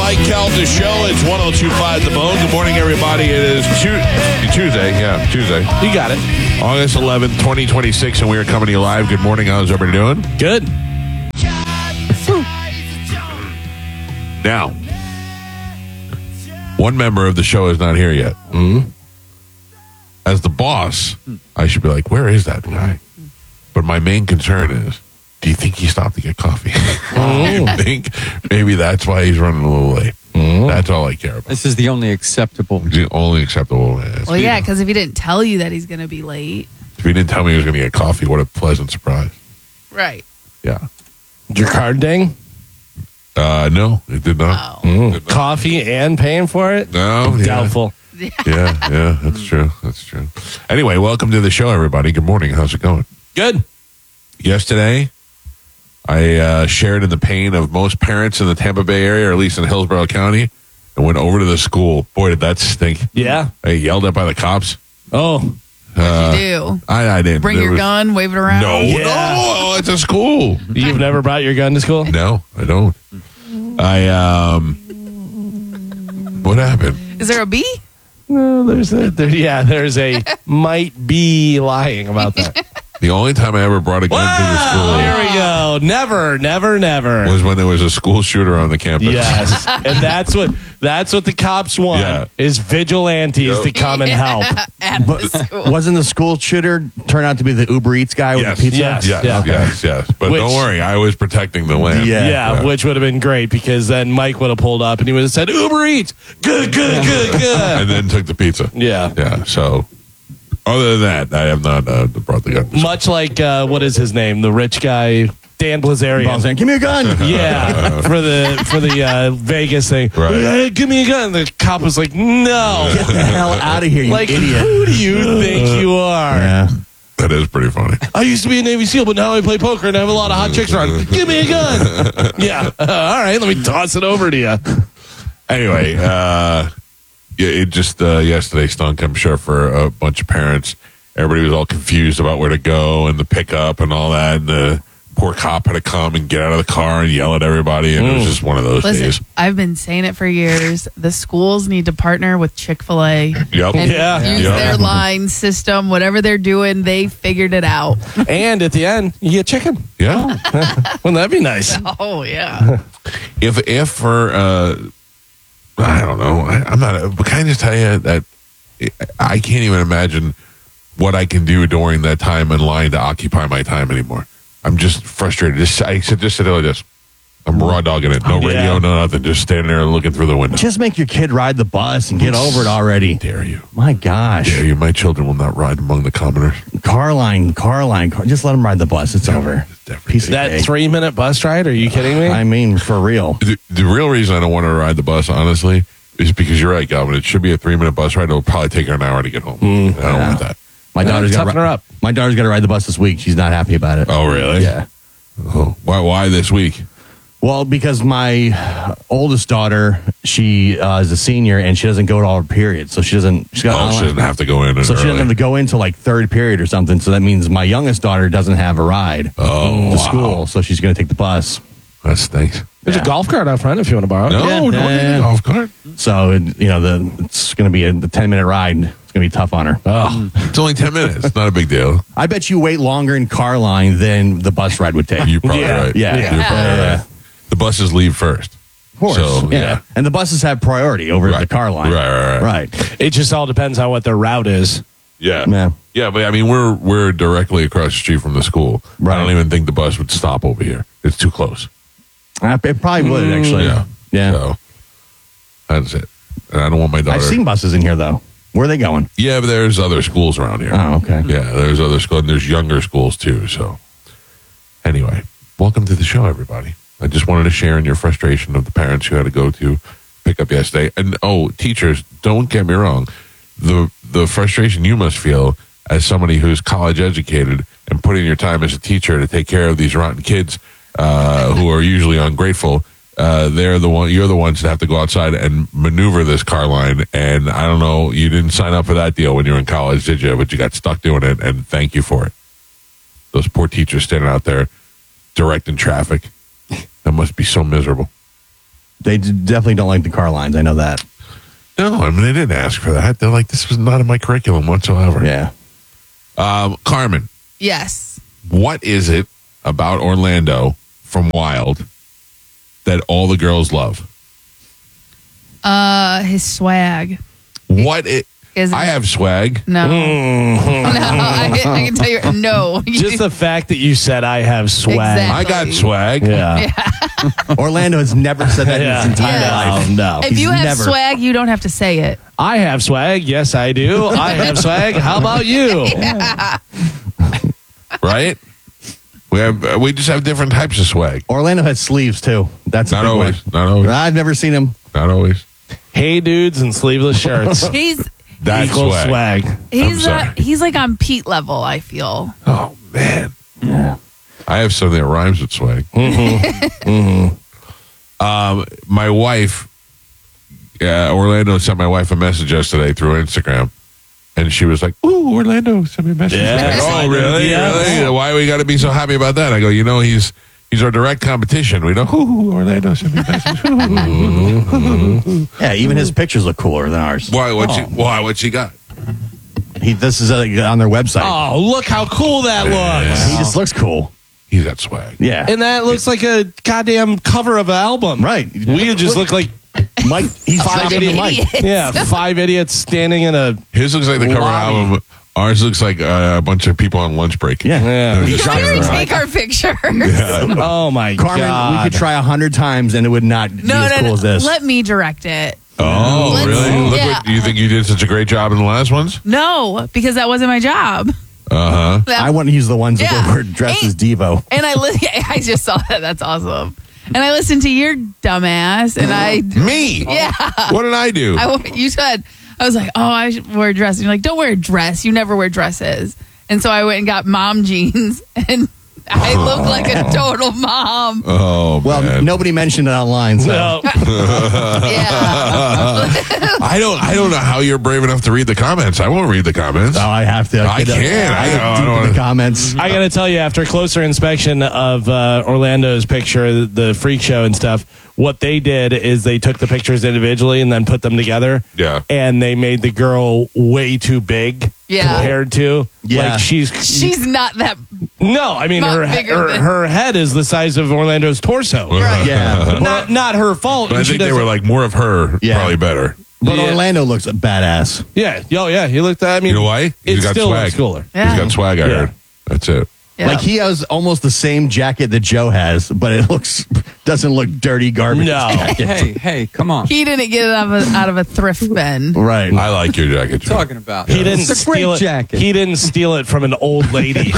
Mike Calta Show. It's 102.5 The Bone. Good morning, everybody. It is Tuesday. Yeah, Tuesday. You got it. August 11th, 2026, and we are coming to you live. Good morning. How's everybody doing? Good. Now, one member of the show is not here yet. As the boss, I should be like, where is that guy? But my main concern is, do you think he stopped to get coffee? Do you think maybe that's why he's running a little late? That's all I care about. This is the only acceptable. The only acceptable. Well, yeah, because if he didn't tell you that he's going to be late. If he didn't tell me he was going to get coffee, what a pleasant surprise. Right. Yeah. Did your card ding? No, it did not. Oh. It did not. Coffee and paying for it? No. Yeah. Doubtful. Yeah, that's true. That's true. Anyway, welcome to the show, everybody. Good morning. How's it going? Good. Yesterday, I shared in the pain of most parents in the Tampa Bay area, or at least in Hillsborough County, and went over to the school. Boy, did that stink. Yeah. I yelled at by the cops. Oh. What'd you do? I didn't. Bring your gun, wave it around? No, Yeah. no, it's a school. You've never brought your gun to school? No, I don't. What happened? Is there a B? No, there's a might be lying about that. The only time I ever brought a gun to the school There we go. Never. was when there was a school shooter on the campus. Yes. And that's what the cops want, Yeah. is vigilantes to come and help. At the school. Wasn't the school shooter turn out to be the Uber Eats guy with Yes. the pizza? Yes. Yes. But Which- don't worry, I was protecting the land. Yeah. Which would have been great, because then Mike would have pulled up and he would have said, Uber Eats, good. And then took the pizza. Yeah. Yeah. So, other than that, I have not brought the gun. to school. Much like, what is his name? The rich guy, Dan Blazarian. Boss saying, give me a gun. Yeah, for the Vegas thing. Right. Hey, give me a gun. The cop was like, no. Get the hell out of here, you Like, idiot. who do you think you are? Yeah. That is pretty funny. I used to be a Navy SEAL, but now I play poker and I have a lot of hot chicks around. Give me a gun. Yeah. All right, let me toss it over to you. Anyway, it just yesterday stunk, I'm sure, for a bunch of parents. Everybody was all confused about where to go and the pickup and all that. And the poor cop had to come and get out of the car and yell at everybody. And it was just one of those Listen, days. I've been saying it for years. The schools need to partner with Chick-fil-A Yep. and Yeah. use Yep. their line system. Whatever they're doing, they figured it out. And at the end, you get chicken. Yeah. Wouldn't that be nice? Oh, yeah. If for, I don't know, I'm not, but can I just tell you that I can't even imagine what I can do during that time in line to occupy my time anymore. I'm just frustrated. I sit there like this. I'm raw dogging it. No radio, no nothing. Just standing there looking through the window. Just make your kid ride the bus and get over it already. Dare you. My gosh. Dare you. My children will not ride among the commoners. Car line. Just let them ride the bus. It's over. Piece of That cake. 3-minute bus ride? Are you kidding me? I mean, for real. The real reason I don't want to ride the bus, honestly, is because you're right, Galvin. It should be a 3-minute bus ride. It'll probably take her an hour to get home. I don't want that. My daughter's toughen her up. My daughter's got to ride the bus this week. She's not happy about it. Oh, really? Yeah. Oh, why this week? Well, because my oldest daughter, she is a senior and she doesn't go to all her periods, so she doesn't. She's got She doesn't have to go in. So she doesn't have to go into like third period or something. So that means my youngest daughter doesn't have a ride to school, so she's going to take the bus. That stinks. There's a golf cart out front if you want to borrow it. No, don't need a golf cart. So it's going to be the 10-minute ride. It's going to be tough on her. Oh. It's only 10 minutes. It's not a big deal. I bet you wait longer in car line than the bus ride would take. You're probably right. Yeah. You're probably right. The buses leave first. Of course. So, yeah. And the buses have priority over the car line. Right. It just all depends on what their route is. Yeah. Yeah. Yeah, but I mean, we're directly across the street from the school. Right. I don't even think the bus would stop over here. It's too close. It probably would, actually. Yeah. So, that's it. And I don't want my daughter. I've seen buses in here, though. Where are they going? Yeah, but there's other schools around here. Oh, okay. Yeah, there's other schools. And there's younger schools, too. So, anyway, welcome to the show, everybody. I just wanted to share in your frustration of the parents who had to go to pick up yesterday. And, teachers, don't get me wrong. The frustration you must feel as somebody who's college educated and putting your time as a teacher to take care of these rotten kids who are usually ungrateful. You're the ones that have to go outside and maneuver this car line. And I don't know, you didn't sign up for that deal when you were in college, did you? But you got stuck doing it, and thank you for it. Those poor teachers standing out there directing traffic. That must be so miserable. They definitely don't like the car lines. I know that. No, I mean, they didn't ask for that. They're like, this was not in my curriculum whatsoever. Yeah. Carmen, Yes. what is it about Orlando from Wild that all the girls love? His swag. What it? Is I have swag. No. No, I can tell you. No. Just the fact that you said I have swag. Exactly. I got swag. Yeah. Orlando has never said that in his entire Yeah. life. No. If He's you have never- swag, you don't have to say it. I have swag. Yes, I do. I have swag. How about you? Right? We just have different types of swag. Orlando has sleeves too. That's a Not big always. one. Not always. I've never seen him. Not always. Hey dudes and sleeveless shirts. He's That's equals swag. swag. he's like on Pete level, I feel. Oh man. Yeah. I have something that rhymes with swag. My wife, Orlando sent my wife a message yesterday through Instagram, and she was like, "Ooh, Orlando sent me a message." Yeah. Like, oh, really? Yeah. Really? Why we got to be so happy about that? I go, he's our direct competition. We know, ooh, Orlando sent me a message. Yeah, even his pictures look cooler than ours. Why? What she got? This is on their website. Oh, look how cool that looks. He just looks cool. He's got swag. Yeah. And that looks like a goddamn cover of an album. Right. We just look like Mike, he's dropping the mic. five idiots standing in a. His looks like the cover Lobby. album. Ours looks like a bunch of people on lunch break. Yeah. Yeah. Just Why do we driving around. take our pictures? Oh my Carmen, god. we could try 100 times and it would not be as cool as this. Let me direct it. Oh, Let's- really? Look yeah. what, you think you did such a great job in the last ones? No, because that wasn't my job. Uh-huh. That- I want to use the ones that Yeah. were dressed as Devo. And I just saw that. That's awesome. And I listened to your dumbass, and I Me? yeah. What did I do? You said I was like, oh, I should wear a dress. And you're like, don't wear a dress. You never wear dresses. And so I went and got mom jeans, and I look like a total mom. Oh, Well, man. nobody mentioned it online. So. No. Yeah. I don't know how you're brave enough to read the comments. I won't read the comments. Oh, I have to. I can't. I I get don't deep in wanna- the comments. I got to tell you, after closer inspection of Orlando's picture, the freak show and stuff, what they did is they took the pictures individually and then put them together. Yeah. And they made the girl way too big Yeah. compared to. Yeah. Like She's not that. No, I mean, Not her, bigger her, than- her head is the size of Orlando's torso. Right. Yeah. Not her fault. But I and she think they were doesn't- like more of her, Yeah. probably better. But Yeah. Orlando looks badass. Yeah. Oh, yeah. He looked at, I mean, You know why? it He's got still swag. looks cooler. Yeah. He's got swag, I Yeah. heard. That's it. Yeah. Like he has almost the same jacket that Joe has, but it doesn't look dirty garbage. No. jacket. Hey, come on. He didn't get it out of a thrift bin. Right. I like your jacket, Joe. Talking about He didn't It's a steal great it. jacket. He didn't steal it from an old lady.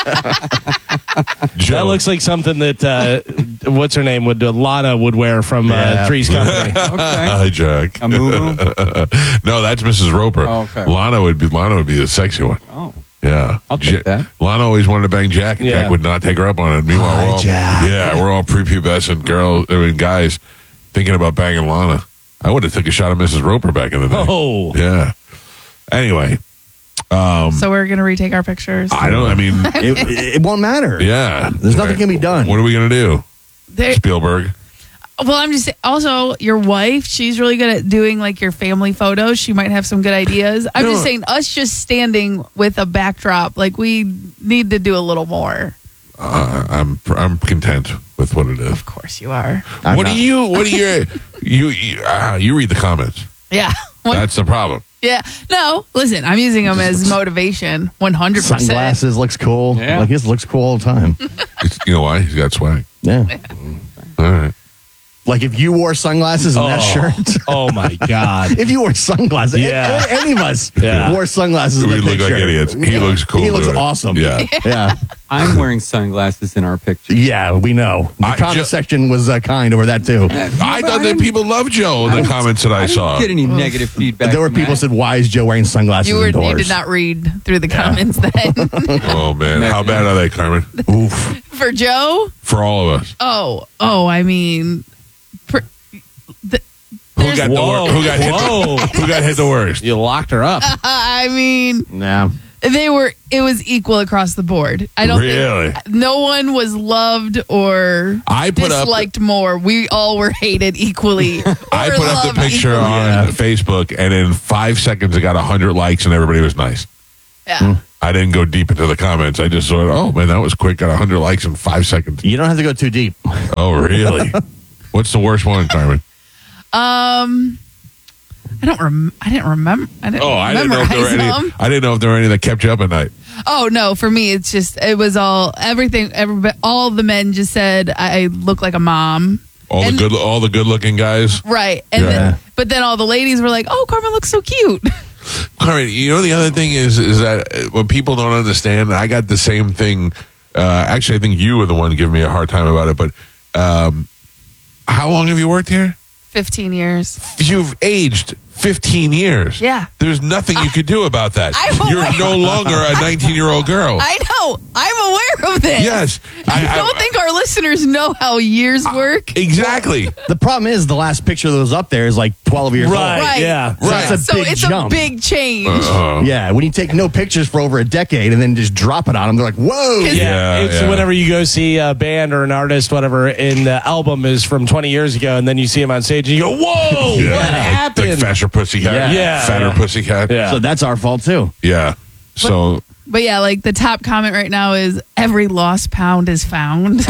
Joe. That looks like something that what's her name Lana would wear from Yeah. Three's Company. Okay. Hi, Jack. A moo-moo? No, that's Mrs. Roper. Oh, okay. Lana would be the sexy one. Oh. Yeah. I'll take that. Lana always wanted to bang Jack, and Yeah. Jack would not take her up on it. Meanwhile, Hi, we're all, Jack. yeah, we're all prepubescent guys thinking about banging Lana. I would have took a shot at Mrs. Roper back in the day. Oh, Yeah. Anyway, So we're gonna retake our pictures. I mean, it won't matter. yeah. There's nothing can be done. What are we going to do? There- Spielberg. well, I'm just also your wife. She's really good at doing like your family photos. She might have some good ideas. I'm just saying, us just standing with a backdrop, like we need to do a little more. I'm content with what it is. Of course, you are. What do you read the comments? Yeah. That's the problem. Yeah. No, listen, I'm using them as motivation. 100%. Sunglasses looks cool. Yeah. Like his looks cool all the time. You know why? He's got swag. Yeah. All right. Like if you wore sunglasses and that shirt. oh my God. If you wore sunglasses, Yeah. any of us Yeah. wore sunglasses in We the look like picture. idiots. He looks cool. He looks doing it. awesome. Yeah. Yeah. I'm wearing sunglasses in our picture. Yeah, we know. The I comment ju- section was kind over that too. I thought that people loved Joe in the comments that I saw. didn't get any negative feedback. There were from people that. said, "Why is Joe wearing sunglasses You indoors?" did not read through the comments then. Oh, man. How bad are they, Carmen? Oof. For Joe? For all of us. I mean, Who got Whoa. who got hit Whoa. who got hit the worst? You locked her up. I mean, Nah. It was equal across the board. I don't Really? think no one was loved or I put up- disliked more. We all were hated equally. I or put up the loved picture equally. on Facebook, and in 5 seconds, it got 100 likes, and everybody was nice. Yeah. I didn't go deep into the comments. I just thought, oh, man, that was quick. Got 100 likes in 5 seconds. You don't have to go too deep. Oh, really? What's the worst one, Carmen? I didn't remember. I didn't Oh, I didn't know if there were any. memorize them. I didn't know if there were any that kept you up at night. Oh no, for me it was all everything. Everybody, all the men just said I look like a mom. All the good looking guys. Right, and Yeah. but then all the ladies were like, "Oh, Carmen looks so cute." Carmen, you know the other thing is that when people don't understand, I got the same thing. Actually, I think you were the one giving me a hard time about it. But how long have you worked here? 15 years. You've aged 15 years. Yeah. There's nothing you could do about that. I'm You're aware. no longer a 19-year-old girl. I know. I'm aware of this. Yes. I don't think our listeners know how years work. Exactly. The problem is the last picture that was up there is like 12 years Right. old. Right. Yeah. So Right. that's a So big it's jump. a big change. Yeah, when you take no pictures for over a decade and then just drop it on them, they're like, whoa. Yeah, It's yeah. whenever you go see a band or an artist, whatever, and the album is from 20 years ago, and then you see him on stage and you go, whoa, Yeah. what happened? Like Faster Pussycat. Yeah. Fatter Yeah. Pussycat. Yeah. So that's our fault too. Yeah. So, But yeah, like the top comment right now is every lost pound is found.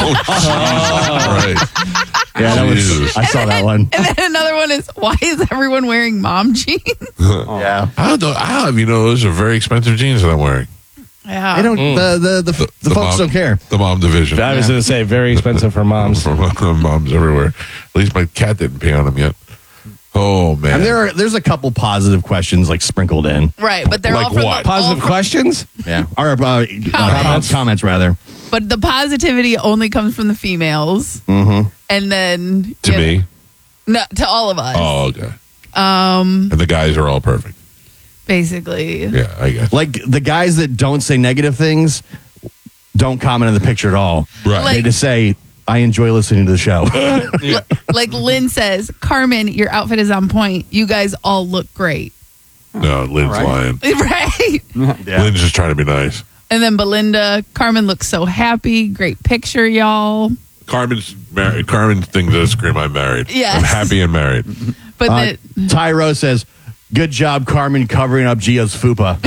all right. Yeah, that Jesus. was, I saw that one. And then another one is why is everyone wearing mom jeans? Yeah. I don't have, those are very expensive jeans that I'm wearing. Yeah. They don't, the folks mom- don't care. The mom division. I was going to say, very expensive for moms. From moms everywhere. At least my cat didn't pee on them yet. Oh, man. And there's a couple positive questions like sprinkled in. Right, but they're Like all from what? the, all Positive from- questions? Yeah. Or comments rather. But the positivity only comes from the females. Mm-hmm. And then to me? No, to all of us. Oh, okay. And the guys are all perfect. Basically. Yeah, I guess. Like the guys that don't say negative things don't comment on the picture at all. Right. They just say, I enjoy listening to the show. Like Lynn says, Carmen, your outfit is on point. You guys all look great. No, Lynn's All right. lying. Right? Lynn's just trying to be nice. And then Belinda, Carmen looks so happy. Great picture, y'all. Carmen's married. Carmen thinks I scream I'm married. Yes. I'm happy and married. But Tyro says, good job, Carmen, covering up Gio's fupa.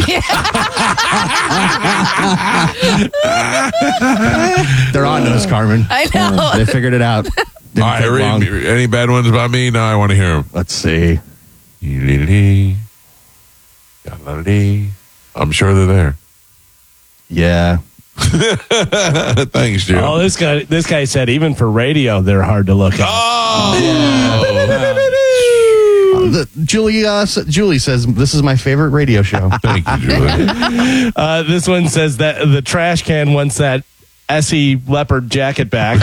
They're on to us, Carmen. I know. They figured it out. Didn't All right, take long. any bad ones about me? No, I want to hear them. Let's see. I'm sure they're there. Yeah. Thanks, Jim. Oh, this guy said even for radio, they're hard to look at. Julie says, this is my favorite radio show. Thank you, Julie. This one says that the trash can wants that Essie leopard jacket back.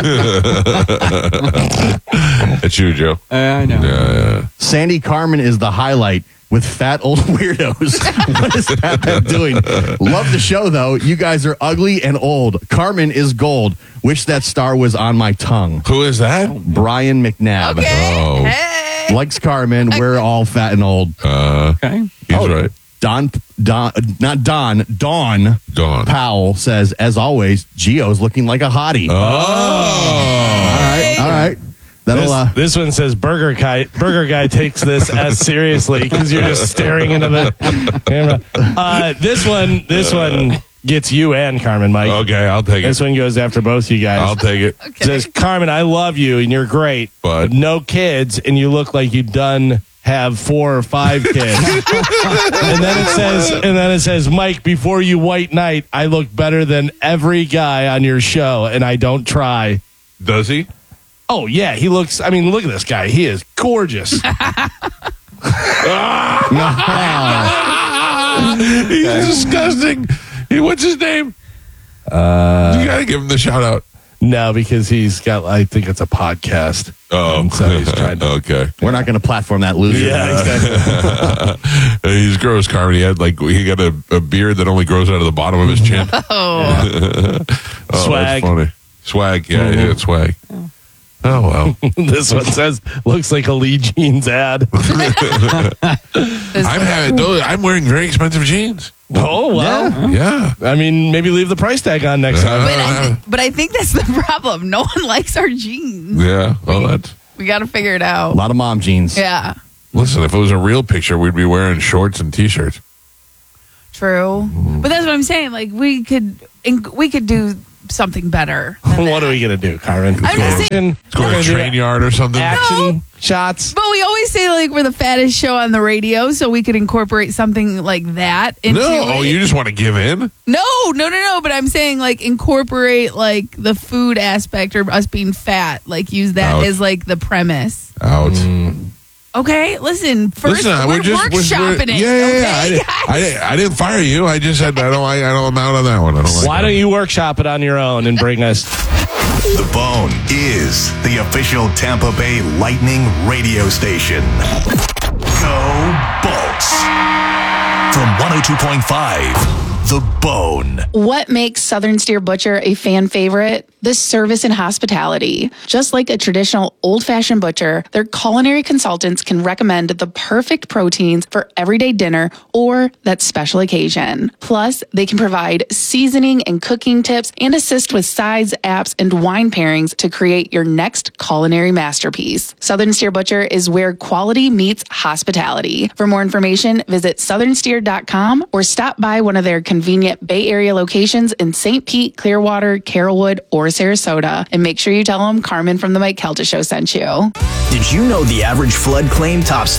It's you, Joe. I know. Sandy Carmen is the highlight with fat old weirdos. What is Pat doing? Love the show, though. You guys are ugly and old. Carmen is gold. Wish that star was on my tongue. Who is that? Brian McNabb. Okay. Oh. Hey. Likes Carmen. We're all fat and old. Okay. He's right. Dawn Gone. Powell says, as always, Gio's looking like a hottie. Oh. All right. That'll, This one says Burger Guy takes this as seriously because you're just staring into the camera. This one gets you and Carmen, Mike. Okay, I'll take This it. one goes after both you guys. I'll take it. Okay. It says, Carmen, I love you and you're great, But- no kids, and you look like you done have 4 or 5 kids. and then it says, Mike, before you white knight, I look better than every guy on your show, and I don't try. Does he? Oh yeah, he looks. I mean, look at this guy. He is gorgeous. He's disgusting. What's his name? You gotta give him the shout out. No, because he's got. I think it's a podcast. Oh, And so he's trying to. okay. we're not going to platform that loser. Yeah, exactly. He's gross, Carmen. He got a beard that only grows out of the bottom of his chin. Oh. Oh, Swag. That's funny. Swag. Yeah, yeah, swag. Oh, well. This one says, looks like a Lee Jeans ad. I'm wearing very expensive jeans. Oh, well. Yeah. I mean, maybe leave the price tag on next time. But I think that's the problem. No one likes our jeans. Yeah. Well, that's. We got to figure it A out. lot of mom jeans. Yeah, Listen, if it was a real picture, we'd be wearing shorts and t-shirts. true. But that's what I'm saying. Like we could do something better. than What that. are we going to do, Carmen? I'm just saying- Let's go to a train yard or something. Action shots. But we always say like we're the fattest show on the radio, so we could incorporate something like that into No. it. Oh, you just want to give in? No. But I'm saying like incorporate like the food aspect or us being fat. Like use that Ouch. as like the premise. Out. Okay, listen. First, we're workshopping it. Yeah. Okay, I didn't fire you. I just said I'm out on that one. I don't like Why that. don't you workshop it on your own and bring us? The Bone is the official Tampa Bay Lightning radio station. Go Bolts. From 102.5, The Bone. What makes Southern Steer Butcher a fan favorite? The service and hospitality. Just like a traditional old-fashioned butcher, their culinary consultants can recommend the perfect proteins for everyday dinner or that special occasion. Plus, they can provide seasoning and cooking tips and assist with sides, apps, and wine pairings to create your next culinary masterpiece. Southern Steer Butcher is where quality meets hospitality. For more information, visit southernsteer.com or stop by one of their convenient Bay Area locations in St. Pete, Clearwater, Carrollwood, or Sarasota. And make sure you tell them Carmen from the Mike Kelta Show sent you. Did you know the average flood claim tops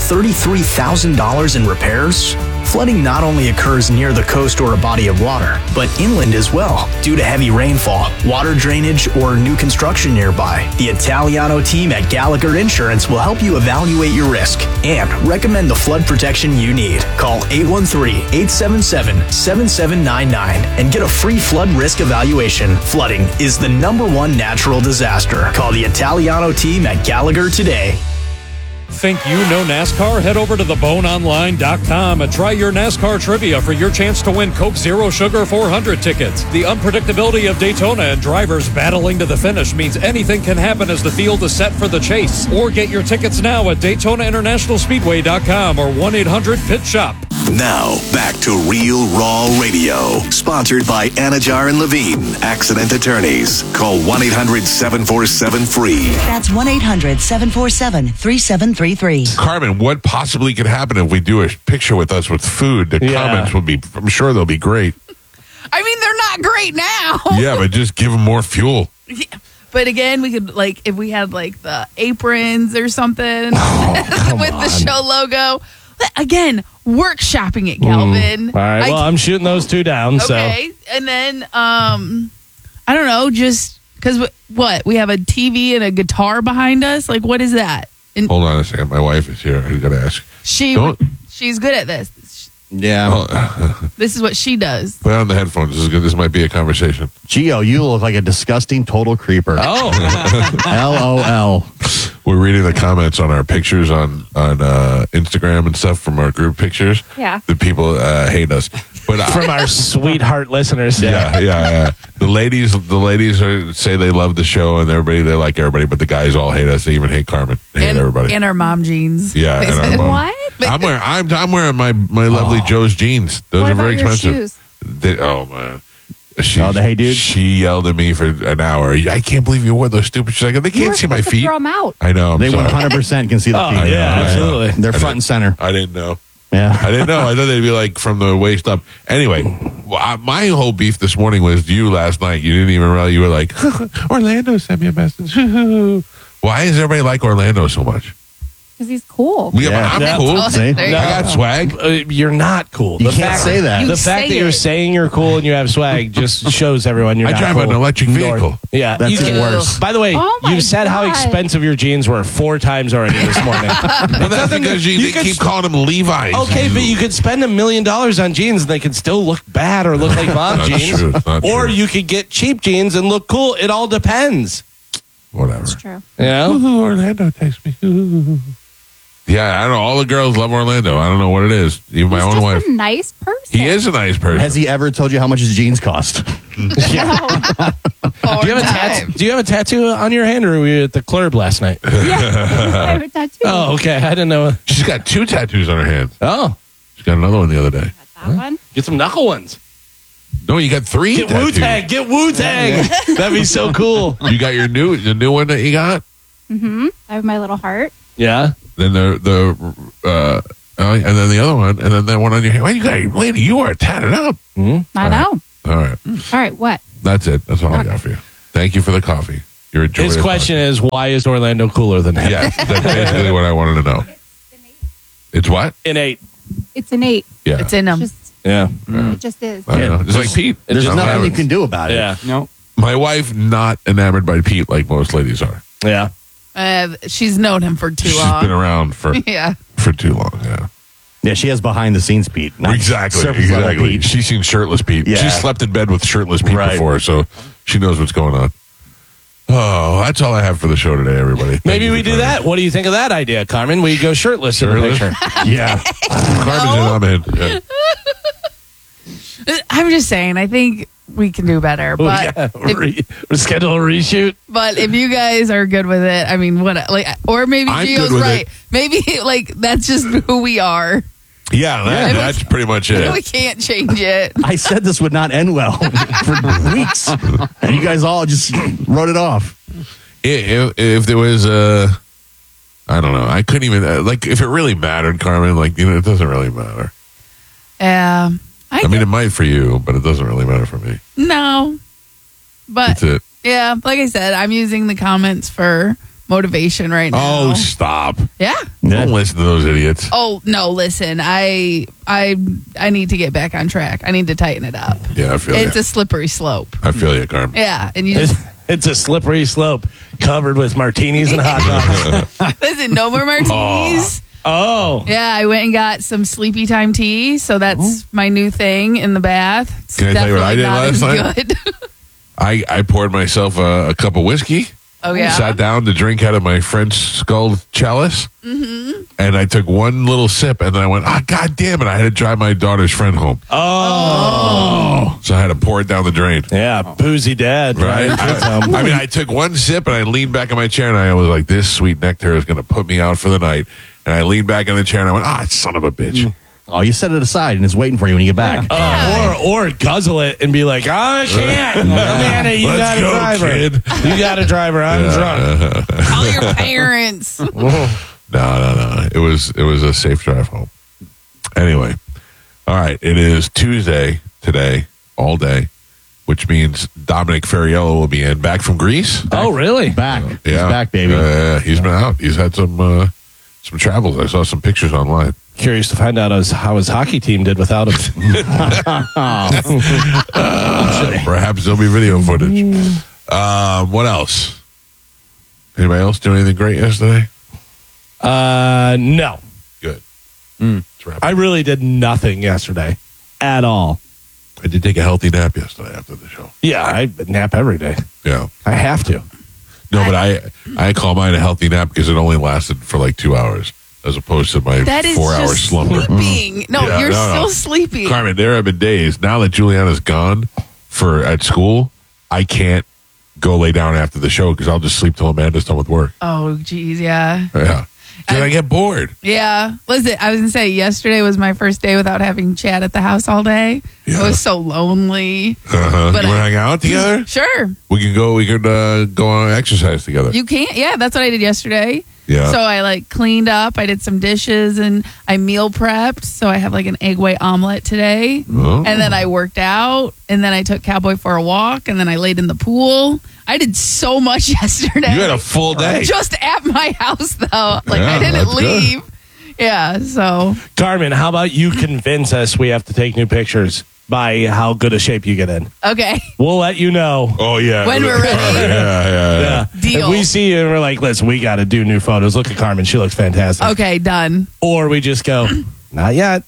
$33,000 in repairs? Flooding not only occurs near the coast or a body of water, but inland as well, due to heavy rainfall, water drainage, or new construction nearby. The Italiano team at Gallagher Insurance will help you evaluate your risk and recommend the flood protection you need. Call 813-877-7799 and get a free flood risk evaluation. Flooding is the #1 natural disaster. Call the Italiano team at Gallagher today. Think you know NASCAR? Head over to theboneonline.com and try your NASCAR trivia for your chance to win Coke Zero Sugar 400 tickets. The unpredictability of Daytona and drivers battling to the finish means anything can happen as the field is set for the chase. Or get your tickets now at DaytonaInternationalSpeedway.com or 1-800-PIT-SHOP. Now, back to Real Raw Radio. Sponsored by Anajar and Levine, accident attorneys. Call 1-800-747-FREE. That's 1-800-747-3733. Carmen, what possibly could happen if we do a picture with us with food? The comments will be, I'm sure they'll be great. I mean, they're not great now. Yeah, but just give them more fuel. Yeah. But again, we could like if we had like the aprons or something with the show logo. Again, workshopping it, Calvin. All right. Well, I'm shooting those two down. Okay, and then I don't know, just because what we have a TV and a guitar behind us. Like, what is that? And Hold on a second. My wife is here. I got to ask. she's good at this. Yeah. This is what she does. Put on the headphones. This is good. This might be a conversation. Gio, you look like a disgusting total creeper. Oh. LOL. We're reading the comments on our pictures on Instagram and stuff from our group pictures. Yeah. The people hate us. But From our sweetheart listeners. yeah. The ladies say they love the show and they like everybody, but the guys all hate us. They even hate Carmen. They hate everybody. And our mom jeans. Yeah, and our mom. What? I'm wearing my lovely Joe's jeans. Those What are very about your expensive. shoes? Oh man. Hey, dude. She yelled at me for an hour. I can't believe you wore those stupid shoes. I go, they can't see my feet. Throw them out. I know. I'm They sorry. 100% can see the Oh, feet. yeah, absolutely. They're front and center. I didn't know. Yeah. I didn't know. I thought they'd be like from the waist up. Anyway, my whole beef this morning was you last night. You didn't even realize. You were like, Orlando sent me a message. Why does everybody like Orlando so much? Because he's cool. Yeah, I'm cool. See? There you I go. got swag. You're not cool. You can't say that. The You fact say that you're it. saying you're cool and you have swag just shows everyone you're I not drive cool. an electric vehicle. Yeah. That's you even worse. By the way, Oh my you've said how God. expensive your jeans were 4 times already this morning. But that's because they could- keep calling them Levi's. Okay, but you could spend $1 million on jeans and they could still look bad or look like mom Not jeans. true. It's not Or true. you could get cheap jeans and look cool. It all depends. Whatever. True. You know? Ooh, Orlando takes me. Ooh. Yeah, I don't know. All the girls love Orlando. I don't know what it is. Even my He's own just wife. a nice person. He is a nice person. Has he ever told you how much his jeans cost? Do you have a tattoo on your hand, or were you at the club last night? Yeah, I have a tattoo. Oh, okay. I didn't know. She's got 2 tattoos on her hand. Oh, She's got another one the other day. That one. get some knuckle ones. No, you got 3 Get tattoos. Wu-Tang. Get Wu-Tang. That'd be so cool. You got the new one that you got? I have my little heart. Yeah. Then and then the other one, and then that one on your hand. Well, lady, you are tatted up. I know. All right. All right, what? That's it. That's all I got for you. Thank you for the coffee. You're enjoying His it. question is, why is Orlando cooler than him? Yeah, that's basically what I wanted to know. It's what? Innate. It's an 8. Yeah. It's in them. Yeah. It just is. I don't know. Just like Pete. There's I'm nothing you having- can do about it. Yeah. No. My wife not enamored by Pete like most ladies are. Yeah. She's known him for too She's long. been around for Yeah. too long. Yeah. Yeah, she has behind the scenes Pete. Not Exactly. surface level Exactly. Pete. She's seen shirtless Pete. Yeah. She slept in bed with shirtless Pete Right. before, so she knows what's going on. Oh, that's all I have for the show today, everybody. Thank Maybe you we for do joining. that. What do you think of that idea, Carmen? We go shirtless in the Shirtless? picture. Yeah. Carmen's in, I'm in. Yeah. I'm just saying, I think we can do better. But We schedule a reshoot. but if you guys are good with it, I mean, what? Like, or maybe I'm Gio's good with right. it. Maybe like that's just who we are. Yeah, that's pretty much We it. can't change it. I said this would not end well for weeks. And you guys all just wrote it off. If there was I don't know. I couldn't even, like, if it really mattered, Carmen, like, it doesn't really matter. Yeah. I mean, it might for you, but it doesn't really matter for me. No. But That's it. yeah, like I said, I'm using the comments for motivation right now. Oh, stop. Yeah. Don't listen to those idiots. Oh no, listen. I need to get back on track. I need to tighten it up. Yeah, I feel It's you. a slippery slope. I feel you, Carmen. Yeah, and you just It's a slippery slope covered with martinis and hot dogs. listen. No more martinis. Oh. Yeah, I went and got some sleepy time tea, so that's my new thing in the bath. It's Can I tell you what I did last definitely not night? as good. I poured myself a cup of whiskey. Oh yeah. Sat down to drink out of my French skull chalice. Mm-hmm. And I took one little sip, and then I went, God damn it. I had to drive my daughter's friend home. Oh. So I had to pour it down the drain. Yeah, boozy dad. Right? I mean, I took one sip, and I leaned back in my chair, and I was like, this sweet nectar is going to put me out for the night. And I leaned back in the chair, and I went, son of a bitch. Oh, you set it aside and it's waiting for you when you get back. Or guzzle it and be I can't. Amanda, you got a driver. Kid. You got a driver. I'm drunk. Call your parents. No. It was a safe drive home. Anyway, all right. It is Tuesday today, all day, which means Dominic Ferriello will be in, back from Greece. Oh, really? Back. He's back, baby. He's been out. He's had some travels. I saw some pictures online. Curious to find out how his hockey team did without him. Perhaps there'll be video footage. What else? Anybody else do anything great yesterday? No. Good. Let's wrap I up. really did nothing yesterday at all. I did take a healthy nap yesterday after the show. Yeah, I nap every day. Yeah. I have to. No, but I call mine a healthy nap because it only lasted for like 2 hours as opposed to my That is 4-hour just slumber. sleeping. No, Yeah, you're no. still sleepy. Carmen, there have been days now that Juliana's gone at school. I can't go lay down after the show because I'll just sleep till Amanda's done with work. Oh, geez, yeah. Yeah. Because I get bored. Yeah. Listen, I was going to say, yesterday was my first day without having Chad at the house all day. Yeah. I was so lonely. Uh-huh. But You want to I- hang out together? Sure. We could go on exercise together. You can't. Yeah, that's what I did yesterday. Yeah. So I cleaned up. I did some dishes and I meal prepped. So I have an egg white omelet today. Oh. And then I worked out. And then I took Cowboy for a walk. And then I laid in the pool. I did so much yesterday. You had a full day. Just at my house, though. I Yeah, didn't that's good. leave. Yeah, so. Carmen, how about you convince us we have to take new pictures by how good a shape you get in? Okay. We'll let you know. Oh, yeah. When we're ready. Yeah. Deal. If we see you and we're like, listen, we got to do new photos. Look at Carmen. She looks fantastic. Okay, done. Or we just go, Not yet.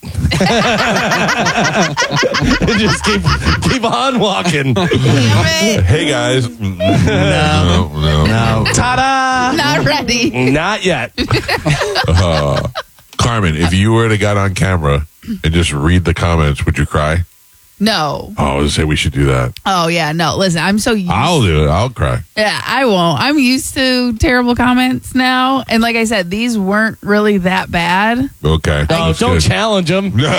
Just keep on walking. Hey guys. No. Ta-da! Not ready. Not yet. Carmen, if you were to get on camera and just read the comments, would you cry? No. Oh, I was say we should do that. Oh, yeah. No, listen, I'm so used I'll do it. I'll cry. Yeah, I won't. I'm used to terrible comments now. And like I said, these weren't really that bad. Okay. Oh, That's don't good. challenge them. Because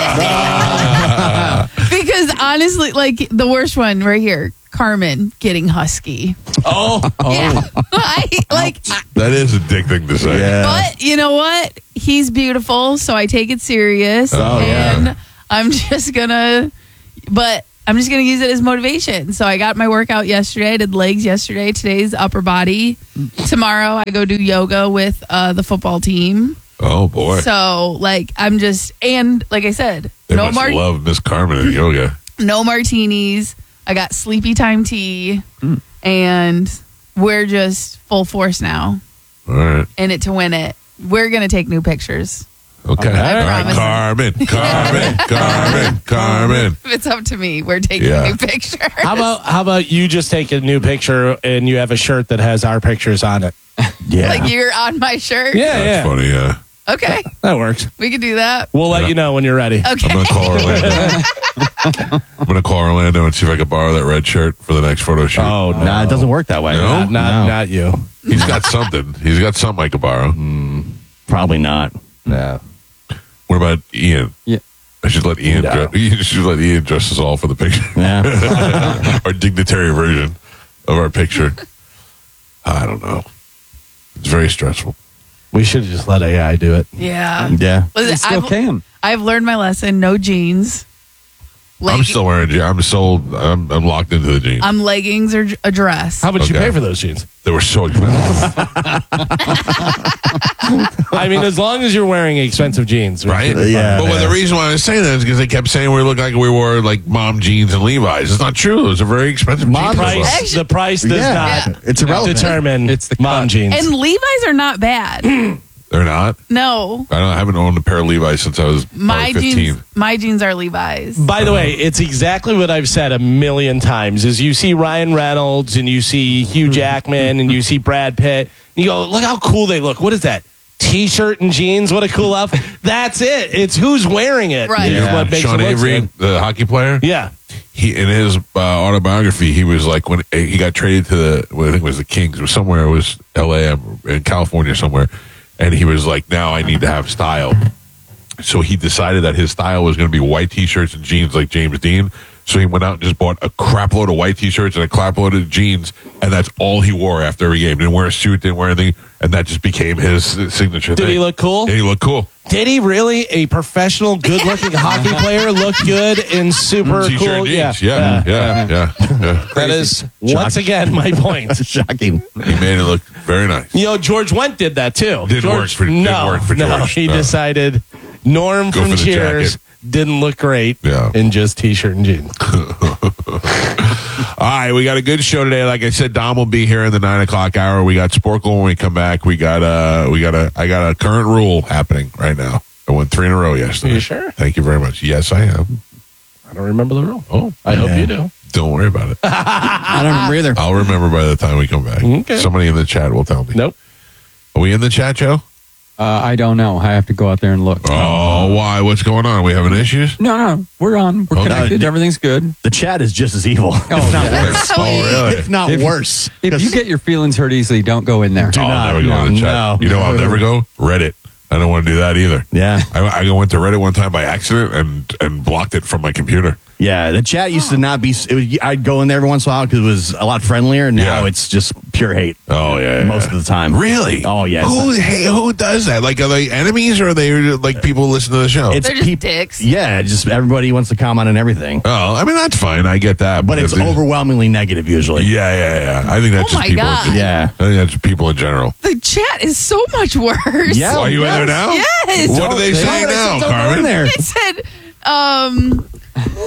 honestly, like the worst one right here, Carmen getting husky. Oh. Yeah. That is a dick thing to say. But you know what? He's beautiful, so I take it serious. Oh, and yeah. I'm just gonna use it as motivation. So I got my workout yesterday. I did legs yesterday. Today's upper body. Tomorrow I go do yoga with the football team. Oh boy. So like and like I said, They must love Miss Carmen in yoga. no martinis. I got sleepy time tea, and we're just full force now. All right. In it to win it. We're gonna take new pictures. Okay. All right. promise. Carmen. If it's up to me, we're taking new pictures. How about you just take a new picture and you have a shirt that has our pictures on it? Yeah. Like you're on my shirt? That's funny, yeah. Okay. That works. We can do that. We'll let you know when you're ready. Okay. I'm going to call Orlando and see if I can borrow that red shirt for the next photo shoot. Oh, no. Nah, it doesn't work that way. No? Not you. He's got something. He's got something I could borrow. Probably not. No. What about Ian? Yeah. I should let Ian dress us all for the picture. Yeah. Our dignitary version of our picture. I don't know. It's very stressful. We should just let AI do it. Yeah. Yeah. You Listen, still can. I've learned my lesson. No jeans. I'm still wearing jeans. I'm locked into the jeans. Leggings or a dress. How much you Okay. pay for those jeans? They were so expensive. I mean, as long as you're wearing expensive jeans. Right? Yeah. But the reason why I was saying that is because they kept saying we looked like we wore like mom jeans and Levi's. It's not true. It was a very expensive Mom jeans. Price, the price does not It's irrelevant. determine It's the mom cut. jeans. And Levi's are not bad. They're not? No. I haven't owned a pair of Levi's since I was My probably 15. jeans my jeans are Levi's. By the way, it's exactly what I've said a million times. Is you see Ryan Reynolds and you see Hugh Jackman and you see Brad Pitt, and you go, look how cool they look. What is that? T-shirt and jeans. What a cool outfit. That's it. It's who's wearing it. Right. is what makes Sean it look Avery, good. the hockey player. Yeah. He in his autobiography, he was like when he got traded to I think it was the Kings. It was somewhere. It was L.A. in California somewhere, and he was like, now I need to have style. So he decided that his style was going to be white T-shirts and jeans like James Dean. So he went out and just bought a crap load of white T-shirts and a crap load of jeans, and that's all he wore after every game. Didn't wear a suit, didn't wear anything, and that just became his signature thing. Did he look cool? And he looked cool. Did he really? A professional, good-looking hockey player look good and super T-shirt cool? and jeans. Yeah. That is once again my point. Shocking. He made it look very nice. You know, George Wendt did that too. Didn't work for George. He No. decided Norm Go from for the Cheers jacket. didn't look great Yeah. in just t-shirt and jeans. All right, we got a good show today. Like I said, Dom will be here in the 9 o'clock hour. We got Sporkle when we come back. I got a current rule happening right now. I won 3 in a row yesterday. You sure? Thank you very much. Yes, I am. I don't remember the rule. Oh, I hope you do. don't worry about it. I don't remember either. I'll remember by the time we come back. Okay. Somebody in the chat will tell me. Nope. Are we in the chat, Joe? I don't know. I have to go out there and look. Oh, why? What's going on? We having issues? No, we're on. We're Okay. connected. Everything's good. The chat is just as evil. Oh, yeah. Oh, really? If not worse. If you get your feelings hurt easily, don't go in there. I'll never go in the chat. no. You know, I'll never go Reddit. I don't want to do that either. Yeah. I went to Reddit one time by accident and blocked it from my computer. Yeah, the chat used to not be. I'd go in there every once in a while because it was a lot friendlier. Now Yeah. it's just pure hate. Oh yeah, most of the time. Really? Oh yeah. Who does that? Like, are they enemies or are they like people who listen to the show? It's They're just dicks. Yeah, just everybody wants to comment on everything. Oh, I mean that's fine. I get that, But it's overwhelmingly negative usually. Yeah. I think that's Oh just my people. God. Yeah. I think that's people in general. The chat is so much worse. Yeah. Are you in there now? Yes. What do they say now, Don't go in Carmen? there. It said,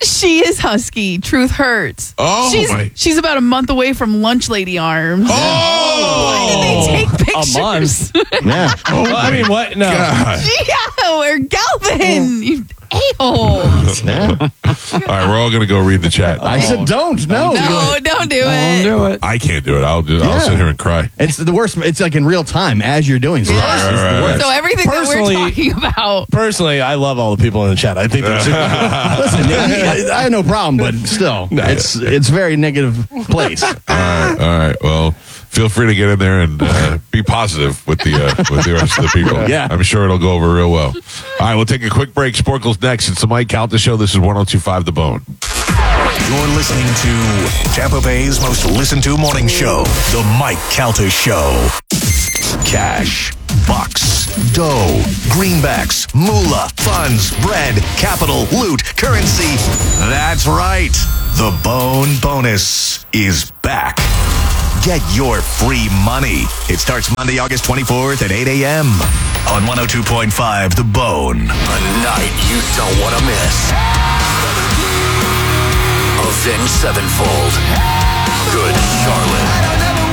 She is husky. Truth hurts. Oh, my. She's about a month away from lunch lady arms. Why did they take pictures? A month. Yeah. Well, I mean, what? No. God. Yeah, or Galvin. You a-hole. Yeah. All right, we're all going to go read the chat. I said don't. No. No, don't do Don't it. do it. I can't do it. I'll Yeah. sit here and cry. It's the worst. It's like in real time as you're doing stuff. Right, It's the right, worst. So everything that Personally- we're talking about. Personally, I love all the people in the chat. I think they're super. Listen, I have no problem, but still, it's very negative place. All right. Well, feel free to get in there and be positive with the rest of the people. Yeah. I'm sure it'll go over real well. All right, we'll take a quick break. Sporkle's next. It's the Mike Calta Show. This is 102.5 The Bone. You're listening to Tampa Bay's most listened to morning show, The Mike Calta Show. Cash, bucks, dough, greenbacks, moolah, funds, bread, capital, loot, currency. That's right. The Bone Bonus is back. Get your free money. It starts Monday, August 24th at 8 a.m. on 102.5 The Bone. A night you don't want to miss. Avenged Sevenfold. Good Charlotte.